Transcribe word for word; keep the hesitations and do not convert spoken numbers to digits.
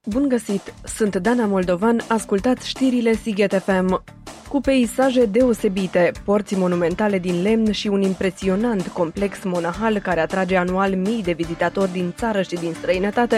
Bun găsit! Sunt Dana Moldovan, ascultați știrile Sighet F M. Cu peisaje deosebite, porți monumentale din lemn și un impresionant complex monahal care atrage anual mii de vizitatori din țară și din străinătate,